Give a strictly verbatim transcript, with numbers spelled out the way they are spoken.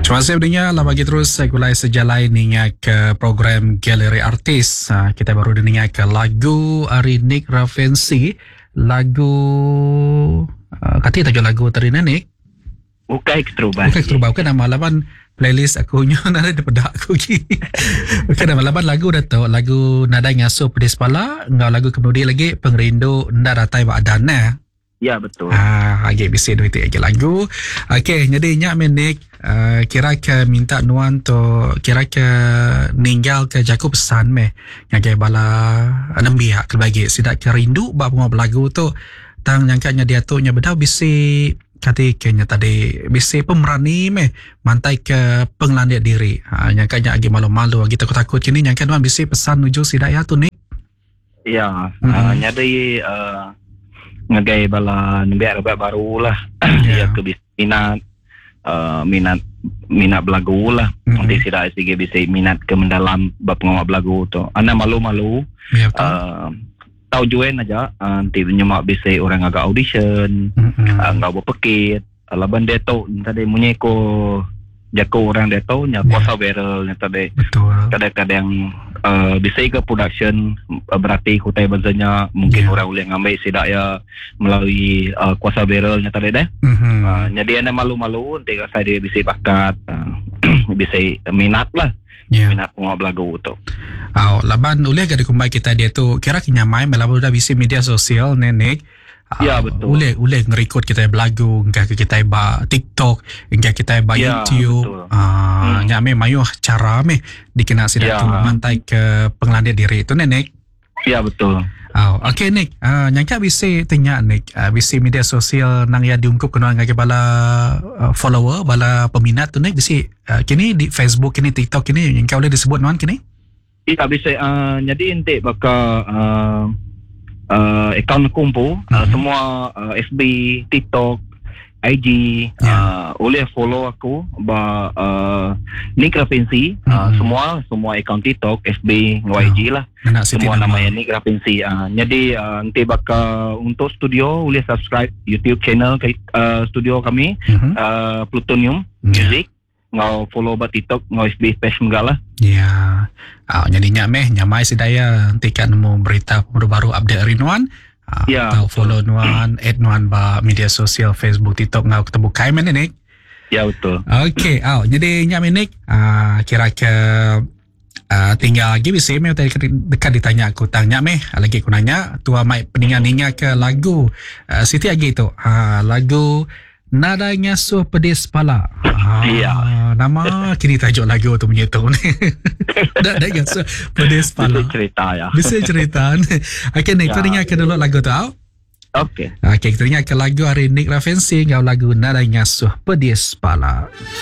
Terima kasih mendengar lah bagi terus gulai sejalan ninga ke program Galeri Artis. Ha, kita baru dengar ke lagu Ari Nick Ravensi. Lagu uh, katanya tajuk lagu tadi Nick. Bukan Ekstrubah. Bukan Ekstrubah. Bukan nama laman playlist aku nyo nada daripada aku lagi. Bukan nama laman lagu dah tahu. Lagu Nada Ngasuh Pedis Pala. Ngau lagu kemudian lagi Pengerindu Nda Ratai Wak Dana. Ya betul. Ah, agak bisik duit agak lagu. Okey, jadi nyak menik uh, kira ke minta nuan tu kira ke ninggal ke jaku pesan meh ngage bala nembia ke bagi sidak ke rindu ba bunga lagu tu tang nyangkanya dia tu nya bedah bisik kati kenya tadi bisik pemerani meh mantai ke penglandia diri. Ha, nyangkanya agi malu-malu agi takut-takut kini nyangka nuan bisik pesan nuju sidak ya tu ni. Ya, hmm. uh, nyadi uh, ngagai bala nembiak rebak baru lah. Yeah. Ya ke minat uh, minat minat belagu lah. Mm-hmm. Nanti sida S D G bisa minat ke mendalam bab ngawak belagu tu. Ana malu-malu. Yeah, uh, tahu join aja uh, nanti nyemak bisa orang agak audition. Mm-hmm. Uh, ngau berpekit. Laban dia tu tadi munyi ko jako orang dia tu nya kuasa yeah. viral nya tadi. Betul. Kadang-kadang Uh, bisa ke production uh, berarti kutai bazanya mungkin yeah. orang boleh ngambil sidak ya melalui uh, kuasa viralnya tadi deh. Mm-hmm. Uh, jadi anda malu-malu nanti saya dia bisa bakat uh, bisa minat lah. Yeah. Minat ngomong lagu tu. Oh, laban boleh ke dikumbai kita dia tu kira kinyamai melabu dah bisa media sosial nenek. Ya betul. Boleh boleh ngerekod kita belagu, enggak kita ba TikTok, enggak kita ba ya, YouTube. Ah, hmm. nyame mayu cara me dikena sidak ya. Tu mantai ke penglandia diri itu nenek. Ya betul. Oh, okey Nick. Uh, nyangka bisa tanya Nick, uh, bisa media sosial nang ya diungkup kena ngake bala uh, follower, bala peminat tu Nick bisa uh, kini di Facebook kini TikTok kini nyangka boleh disebut nuan kini? Iya bisa uh, jadi ente bakal uh, Uh, akaun kumpul mm-hmm. uh, semua uh, F B, TikTok, I G yeah. uh, boleh follow aku ba uh, Nick Ravensi mm-hmm. uh, semua semua akaun TikTok, F B, oh. I G lah Menak semua namanya Nick Ravensi. Uh, jadi uh, nanti bakal untuk studio boleh subscribe YouTube channel uh, studio kami mm-hmm. uh, Plutonium yeah. Music. Ngau follow ba TikTok, ngau F B page enggak lah. Ya. Ah, jadinya meh nyamai si daya nanti kan mau berita baru-baru update hari nuan. Ah, ya. Tahu follow nuan, add nuan ba media sosial Facebook, TikTok ngau ketemu kai men ni. Ya betul. Okey, ah jadi nyamai ni ah kira ke ah, tinggal lagi bisa meh tadi dekat ditanya aku tanya meh lagi aku nanya tua mai peningan ninya ke lagu ah, Siti lagi tu. Ah, lagu Nada Ngasuh Pedis Pala. Ah, iya. Nama kini tajuk lagu tu punya tu ni. Nada Ngasuh Pedis Pala. Bisa cerita ya. Bisa cerita. Okey Nick, ya, kita dengarkan dulu lagu tu. Okey. Okey, kita dengarkan lagu Ari Nick Ravensi, ngau lagu Nada Ngasuh Pedis Pala.